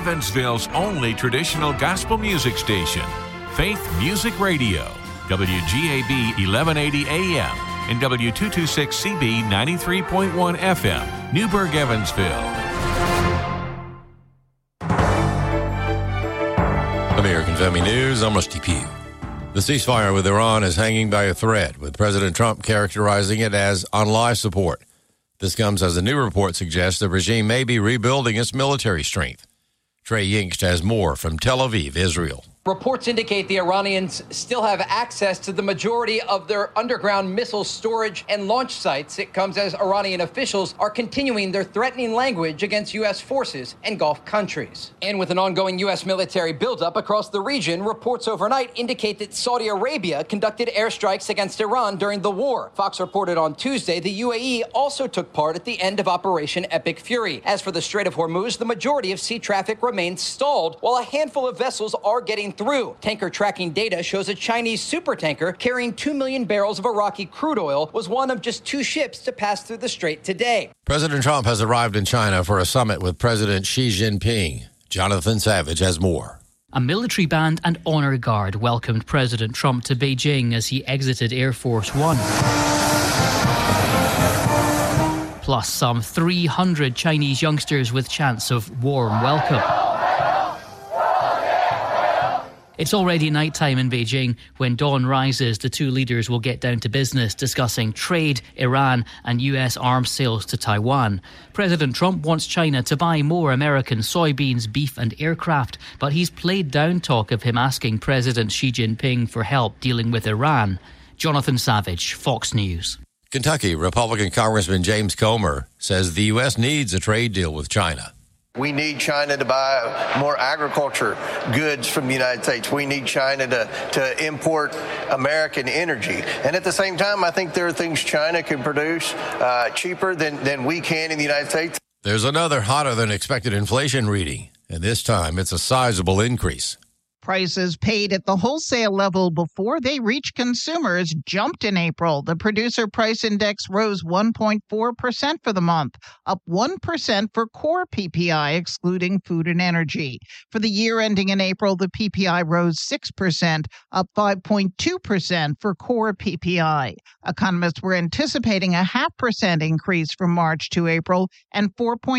Evansville's only traditional gospel music station, Faith Music Radio, WGAB 1180 AM and W226CB 93.1 FM, Newburgh, Evansville. American Family News, I'm Rusty Pugh. The ceasefire with Iran is hanging by a thread, with President Trump characterizing it as on life support. This comes as a new report suggests the regime may be rebuilding its military strength. Trey Yingst has more from Tel Aviv, Israel. Reports indicate the Iranians still have access to the majority of their underground missile storage and launch sites. It comes as Iranian officials are continuing their threatening language against U.S. forces and Gulf countries. And with an ongoing U.S. military buildup across the region, reports overnight indicate that Saudi Arabia conducted airstrikes against Iran during the war. Fox reported on Tuesday the UAE also took part at the end of Operation Epic Fury. As for the Strait of Hormuz, the majority of sea traffic remains stalled, while a handful of vessels are getting through. Tanker tracking data shows a Chinese supertanker carrying 2 million barrels of Iraqi crude oil was one of just 2 ships to pass through the strait today. President Trump has arrived in China for a summit with President Xi Jinping. Jonathan Savage has more. A military band and honor guard welcomed President Trump to Beijing as he exited Air Force One. Plus some 300 Chinese youngsters with chants of warm welcome. It's already nighttime in Beijing. When dawn rises, the two leaders will get down to business, discussing trade, Iran and US arms sales to Taiwan. President Trump wants China to buy more American soybeans, beef and aircraft, but he's played down talk of him asking President Xi Jinping for help dealing with Iran. Jonathan Savage, Fox News. Kentucky Republican Congressman James Comer says the U.S. needs a trade deal with China. We need China to buy more agriculture goods from the United States. We need China to import American energy. And at the same time, I think there are things China can produce cheaper than we can in the United States. There's another hotter than expected inflation reading, and this time it's a sizable increase. Prices paid at the wholesale level before they reach consumers jumped in April. The producer price index rose 1.4% for the month, up 1% for core PPI, excluding food and energy. For the year ending in April, the PPI rose 6%, up 5.2% for core PPI. Economists were anticipating a 0.5% increase from March to April and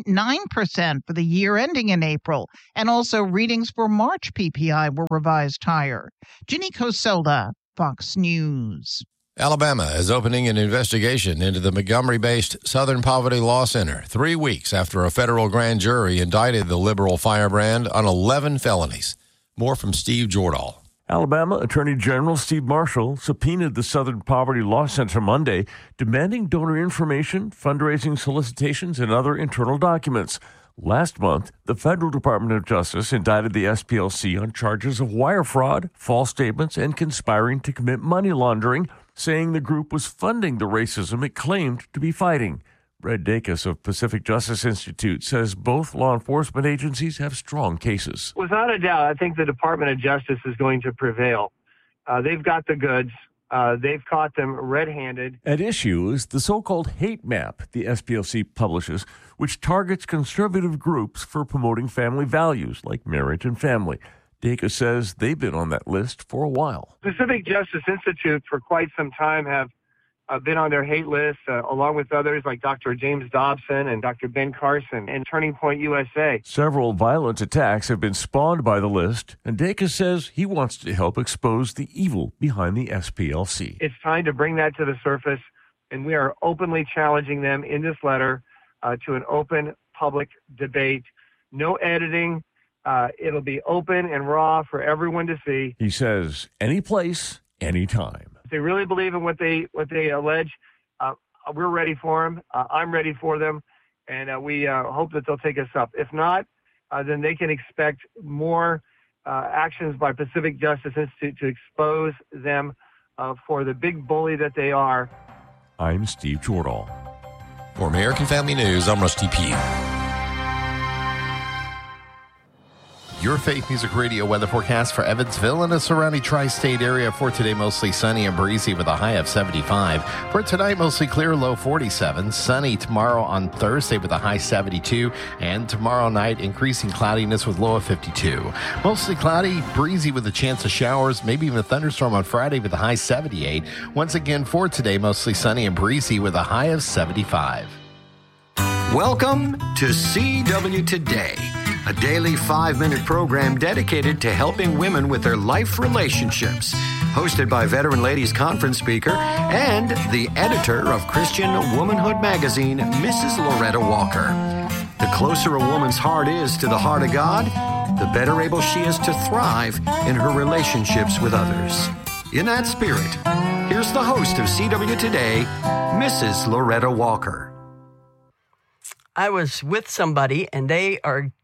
4.9% for the year ending in April. And also readings for March PPI were revised higher. Ginny Coselda, Fox News. Alabama is opening an investigation into the Montgomery-based Southern Poverty Law Center 3 weeks after a federal grand jury indicted the liberal firebrand on 11 felonies. More from Steve Jordahl. Alabama Attorney General Steve Marshall subpoenaed the Southern Poverty Law Center Monday, demanding donor information, fundraising solicitations, and other internal documents. Last month, the Federal Department of Justice indicted the SPLC on charges of wire fraud, false statements, and conspiring to commit money laundering, saying the group was funding the racism it claimed to be fighting. Brad Dacus of Pacific Justice Institute says both law enforcement agencies have strong cases. Without a doubt, I think the Department of Justice is going to prevail. They've got the goods. They've caught them red-handed. At issue is the so-called hate map the SPLC publishes, which targets conservative groups for promoting family values like marriage and family. Dacus says they've been on that list for a while. Pacific Justice Institute for quite some time have been on their hate list, along with others like Dr. James Dobson and Dr. Ben Carson and Turning Point USA. Several violent attacks have been spawned by the list, and Dacus says he wants to help expose the evil behind the SPLC. It's time to bring that to the surface, and we are openly challenging them in this letter to an open public debate. No editing. It'll be open and raw for everyone to see. He says any place, any time. If they really believe in what they allege, we're ready for them. I'm ready for them, and we hope that they'll take us up. If not, then they can expect more actions by Pacific Justice Institute to expose them for the big bully that they are. I'm Steve Jordahl. For American Family News, I'm Rusty Pugh. Your Faith Music Radio weather forecast for Evansville and the surrounding tri-state area. For today, mostly sunny and breezy with a high of 75. For tonight, mostly clear, low 47. Sunny tomorrow on Thursday with a high 72. And tomorrow night, increasing cloudiness with low of 52. Mostly cloudy, breezy with a chance of showers, maybe even a thunderstorm on Friday with a high 78. Once again, for today, mostly sunny and breezy with a high of 75. Welcome to CW Today, a daily 5-minute program dedicated to helping women with their life relationships. Hosted by Veteran Ladies Conference speaker and the editor of Christian Womanhood magazine, Mrs. Loretta Walker. The closer a woman's heart is to the heart of God, the better able she is to thrive in her relationships with others. In that spirit, here's the host of CW Today, Mrs. Loretta Walker. I was with somebody, and they've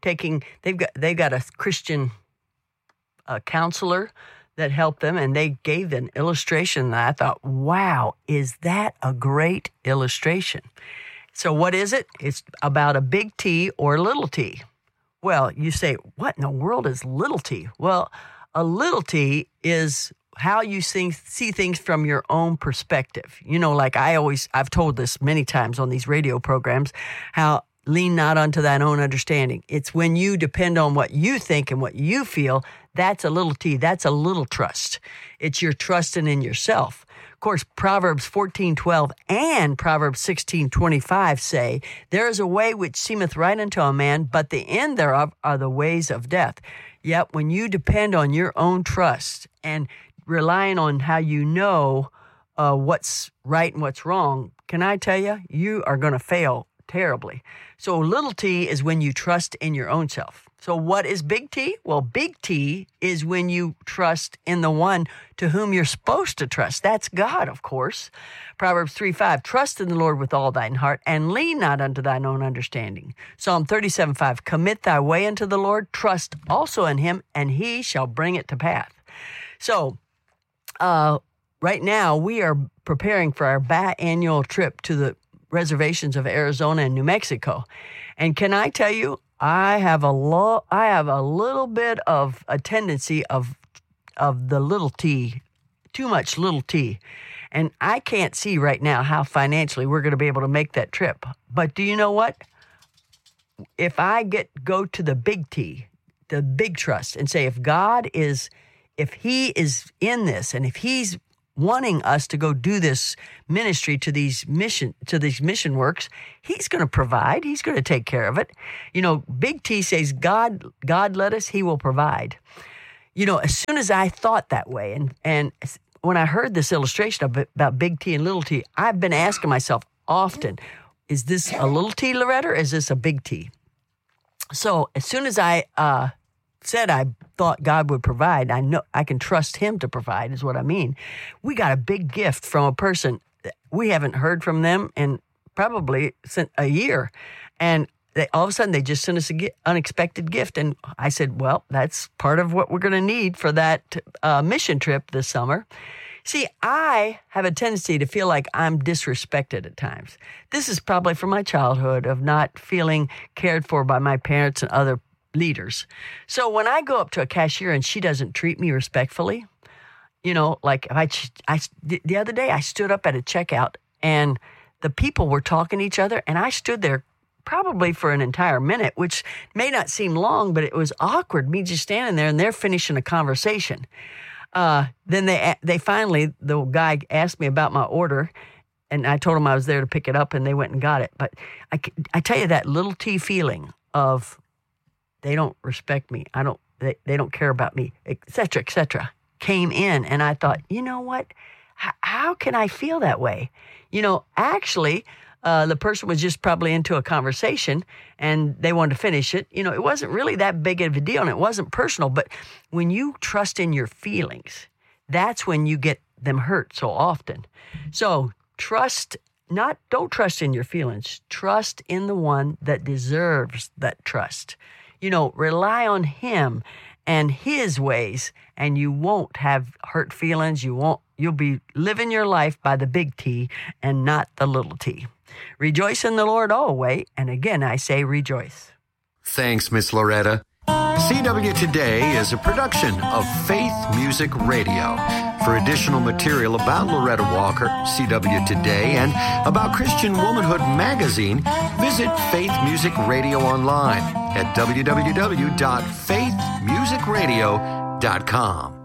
got a Christian counselor that helped them, and they gave an illustration, and I thought, wow, is that a great illustration? So what is it? It's about a big T or little t. Well, you say, what in the world is little t? Well, a little t is how you see things from your own perspective. You know, like I've told this many times on these radio programs, how lean not unto thine own understanding. It's when you depend on what you think and what you feel, that's a little t, that's a little trust. It's your trusting in yourself. Of course, Proverbs 14:12 and Proverbs 16:25 say, there is a way which seemeth right unto a man, but the end thereof are the ways of death. Yet when you depend on your own trust and relying on how you know what's right and what's wrong, can I tell you, you are going to fail terribly. So little t is when you trust in your own self. So what is big T? Well, big T is when you trust in the one to whom you're supposed to trust. That's God, of course. Proverbs 3:5, trust in the Lord with all thine heart and lean not unto thine own understanding. Psalm 37:5, commit thy way unto the Lord, trust also in him, and he shall bring it to pass. So, right now we are preparing for our biannual trip to the reservations of Arizona and New Mexico. And can I tell you, I have a little bit of a tendency of the little t, too much little t. And I can't see right now how financially we're going to be able to make that trip. But do you know what? If I go to the big T, the big trust, and say, if he is in this, and if he's wanting us to go do this ministry to these mission works, he's going to provide. He's going to take care of it. You know, big T says, God led us, he will provide. You know, as soon as I thought that way, and when I heard this illustration about big T and little t, I've been asking myself often, is this a little t, Loretta, or is this a big T? So as soon as I said I thought God would provide, I know I can trust him to provide, is what I mean. We got a big gift from a person. We haven't heard from them in probably a year. And all of a sudden, they just sent us an unexpected gift. And I said, well, that's part of what we're going to need for that mission trip this summer. See, I have a tendency to feel like I'm disrespected at times. This is probably from my childhood of not feeling cared for by my parents and other leaders. So when I go up to a cashier and she doesn't treat me respectfully, you know, like the other day I stood up at a checkout and the people were talking to each other and I stood there probably for an entire minute, which may not seem long, but it was awkward, me just standing there and they're finishing a conversation. Then they finally, the guy asked me about my order and I told him I was there to pick it up and they went and got it. But I tell you, that little T feeling of they don't respect me, they don't care about me, et cetera, came in. And I thought, you know what? How can I feel that way? You know, actually, the person was just probably into a conversation and they wanted to finish it. You know, it wasn't really that big of a deal and it wasn't personal. But when you trust in your feelings, that's when you get them hurt so often. So don't trust in your feelings. Trust in the one that deserves that trust. You know, rely on him and his ways, and you won't have hurt feelings. You'll be living your life by the big T and not the little t. Rejoice in the Lord always, and again I say rejoice. Thanks, Miss Loretta. CW Today is a production of Faith Music Radio. For additional material about Loretta Walker, CW Today, and about Christian Womanhood magazine, visit Faith Music Radio online at www.faithmusicradio.com.